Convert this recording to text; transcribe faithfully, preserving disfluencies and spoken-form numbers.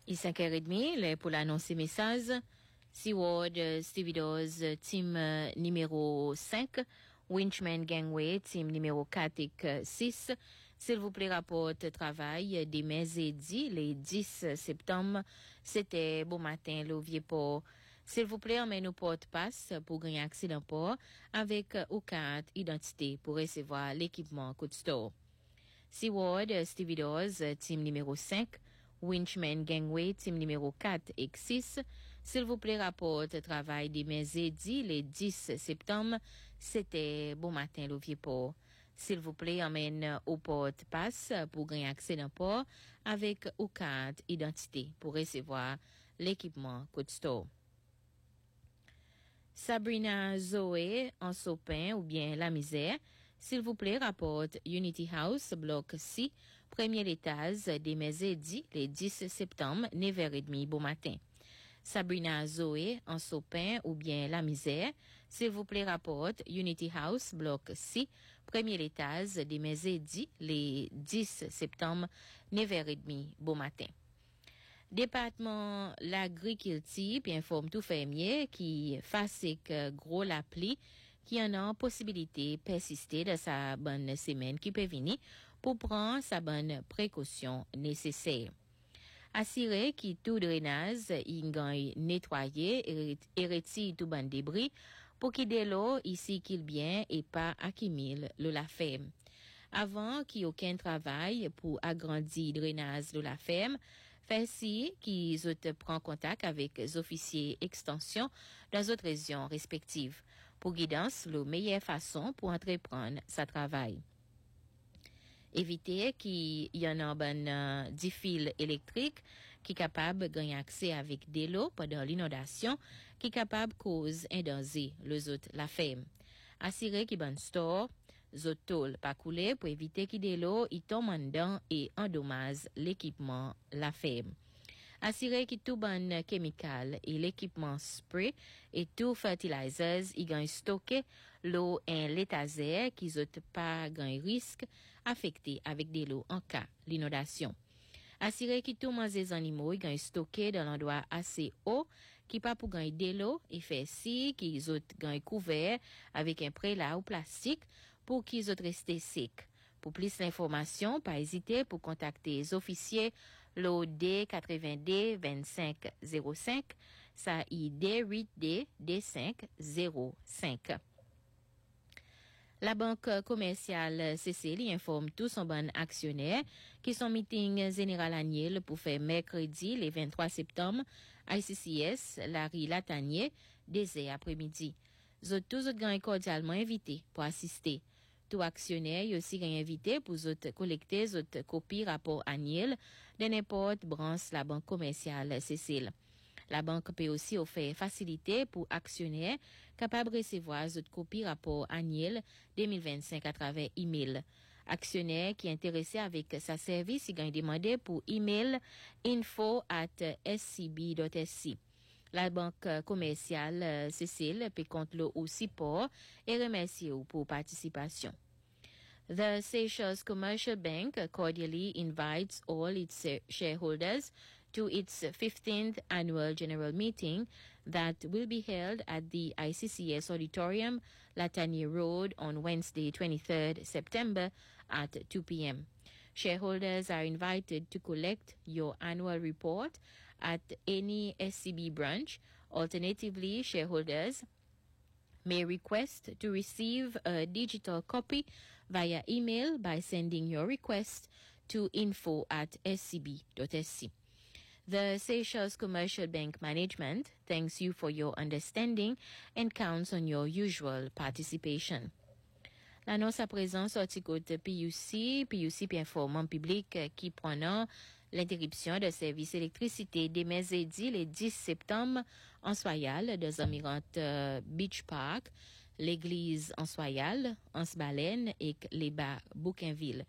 Il est cinq heures trente pour l'annoncer message. Seaward Stevedores, team euh, numéro cinq. Winchman Gangway, team numéro quatre et six. S'il vous plaît, rapporte travail demain jeudi, le dix septembre. C'était bon matin, le Vieux-Port. S'il vous plaît, emmène nos porte-passe pour gagner accident port avec ou carte identité pour recevoir l'équipement coup de store. Seaward Stevedores, team numéro cinq. Winchman Gangway, team numéro quatre et six. S'il vous plaît, rapporte travail demain jeudi, le dix septembre. C'était bon matin, le Vieux-Port. S'il vous plaît, emmène au porte-passe pour gagner accès dans port avec ou carte identité pour recevoir l'équipement coup de store. Sabrina Zoé en Sopin ou bien La Misère. S'il vous plaît, rapporte Unity House, bloc C, premier étage, demain jeudi, le dix septembre, neuf heures trente, bon matin. Sabrina Zoé, en Sopin ou bien La Misère. S'il vous plaît, rapporte Unity House, bloc C, premier étage, demain jeudi, le dix septembre, neuf heures trente, bon matin. Département l'agriculture puis informe tout fermier qui face que gros la pluie qui en a possibilité persister de sa bonne semaine qui peut venir pour prendre sa bonne précaution nécessaire. Assurer que tout drainage y gagne nettoyer et retire tout bon débris pour qu'il de l'eau ici qu'il bien et pas accumule le la ferme. Avant qu'il y ait aucun travail pour agrandir le drainage de la ferme, fait si qu'ils ont prend contact avec les officiers extension dans d'autres régions respectives pour guidance la meilleure façon pour entreprendre sa travail. Éviter qu'il y en a ben euh, des fils électriques qui capable de gagner accès avec de l'eau pendant l'inondation qui capable cause un danger les autres la ferme. Assurer qu'il ben store zotol pas couler pour éviter qu'il de l'eau y tombe en dedans et endommage l'équipement la ferme. Assurer que tout bon chemical et l'équipement spray et tout fertilizers y gagne stocké l'eau en l'étagère qui zot pas gagne risque affecté avec de l'eau en cas l'inondation. Assurer que tout les animaux y gagne stocké dans l'endroit assez haut qui pas pour gagner de l'eau et fait si qu'ils ont gagne couvert avec un prélat ou plastique pour qu'ils ont resté secs. Pour plus d'informations, pas hésiter pour contacter les officiers l'O D quatre-vingt-deux vingt-cinq zéro cinq, ça I D huit D D cinq zéro cinq. La banque commerciale C C L informe tous son bon actionnaire qui sont meeting général annuel pour faire mercredi le vingt-trois septembre à I C C S, Larry Latanier, dès après-midi. Vous tous êtes cordialement invités pour assister. Tout actionnaire est aussi invité pour vous collecter votre copie rapport annuel de n'importe branche la banque commerciale C C L. La banque peut aussi offrir facilité pour actionnaires capables de recevoir votre copie rapport annuel deux mille vingt-cinq à travers email. Actionnaire qui est intéressé avec sa service, il gagne demandé pour email info at s c b dot s c. La banque commerciale C C L peut compter au support et remercier pour participation. The Seychelles Commercial Bank cordially invites all its shareholders to its fifteenth annual general meeting that will be held at the I C C S Auditorium, Latanier Road, on Wednesday, twenty-third September at two p.m. Shareholders are invited to collect your annual report at any S C B branch. Alternatively, shareholders may request to receive a digital copy via email by sending your request to info at s c b dot s c. The Seychelles Commercial Bank Management thanks you for your understanding and counts on your usual participation. L'annonce à présent sortie côté P U C, P U C puis informant public qui prenant l'interruption de service électricité demain jeudi le dix septembre en Soyal dans Amirante euh, Beach Park, l'église en Soyal, en Sbalen et les bas Bouquinville.